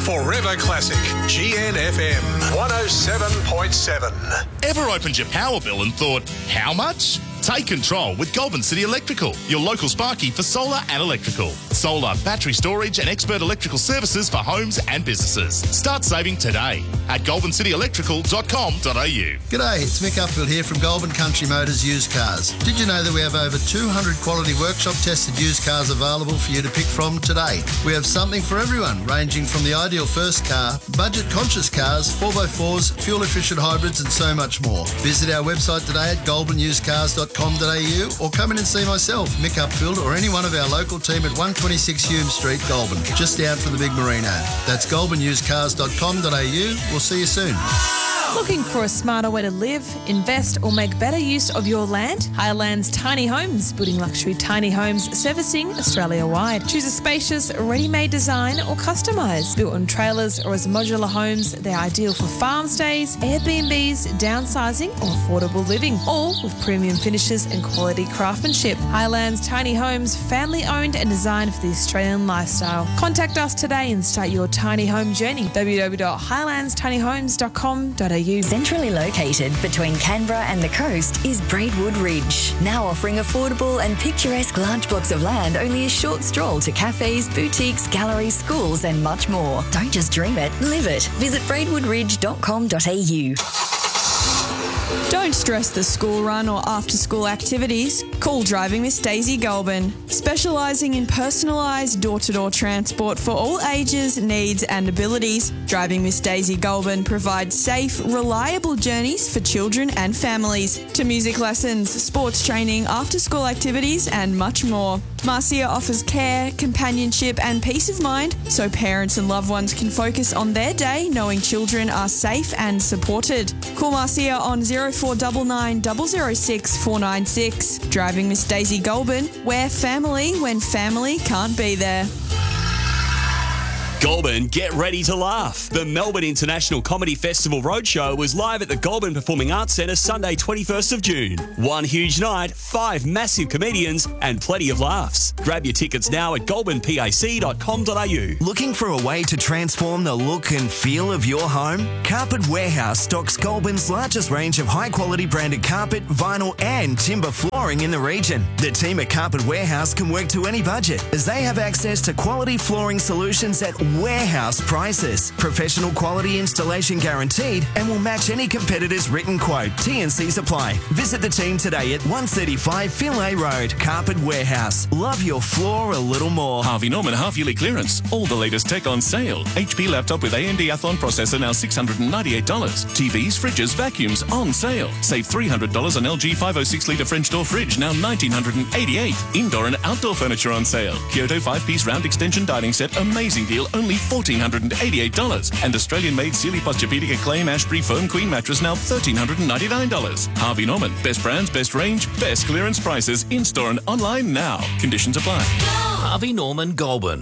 Forever Classic. GNFM 107.7. Ever opened your power bill and thought, how much? Take control with Goulburn City Electrical, your local Sparky for solar and electrical. Solar, battery storage and expert electrical services for homes and businesses. Start saving today at goulburncityelectrical.com.au. G'day, it's Mick Upfield here from Goulburn Country Motors Used Cars. Did you know that we have over 200 quality workshop tested used cars available for you to pick from today? We have something for everyone, ranging from the ideal first car, budget conscious cars, 4x4s, fuel efficient hybrids and so much more. Visit our website today at goulburnusedcars.com.au or come in and see myself, Mick Upfield, or any one of our local team at 126 Hume Street, Goulburn, just down from the big marina. That's goulburnusedcars.com.au. We'll see you soon. Looking for a smarter way to live, invest or make better use of your land? Highlands Tiny Homes, building luxury tiny homes, servicing Australia-wide. Choose a spacious, ready-made design or customised. Built on trailers or as modular homes, they're ideal for farm stays, Airbnbs, downsizing or affordable living, all with premium finishes and quality craftsmanship. Highlands Tiny Homes, family-owned and designed for the Australian lifestyle. Contact us today and start your tiny home journey. www.highlandstinyhomes.com.au. Centrally located between Canberra and the coast is Braidwood Ridge, now offering affordable and picturesque large blocks of land only a short stroll to cafes, boutiques, galleries, schools and much more. Don't just dream it, live it. Visit braidwoodridge.com.au. Don't stress the school run or after-school activities. Call Driving Miss Daisy Goulburn, specialising in personalised door-to-door transport for all ages, needs and abilities. Driving Miss Daisy Goulburn provides safe, reliable journeys for children and families to music lessons, sports training, after-school activities and much more. Marcia offers care, companionship and peace of mind so parents and loved ones can focus on their day knowing children are safe and supported. Call Marcia on 0499 006 496. Driving Miss Daisy Goulburn, where family when family can't be there. Goulburn, get ready to laugh. The Melbourne International Comedy Festival Roadshow was live at the Goulburn Performing Arts Centre Sunday 21st of June. One huge night, 5 massive comedians and plenty of laughs. Grab your tickets now at goulburnpac.com.au. Looking for a way to transform the look and feel of your home? Carpet Warehouse stocks Goulburn's largest range of high-quality branded carpet, vinyl and timber flooring in the region. The team at Carpet Warehouse can work to any budget as they have access to quality flooring solutions at warehouse prices. Professional quality installation guaranteed and will match any competitor's written quote. T&Cs apply. Visit the team today at 135 Finlay Road. Carpet Warehouse. Love your floor a little more. Harvey Norman half-yearly clearance. All the latest tech on sale. HP laptop with AMD Athlon processor now $698. TVs, fridges, vacuums on sale. Save $300 on LG 506-litre French door fridge now $1,988. Indoor and outdoor furniture on sale. Kyoto 5-piece round extension dining set. Amazing deal. Only $1,488. And Australian-made Sealy Posturepedic Acclaim Ashbury Foam Queen mattress now $1,399. Harvey Norman. Best brands, best range, best clearance prices in-store and online now. Conditions apply. Harvey Norman Goulburn.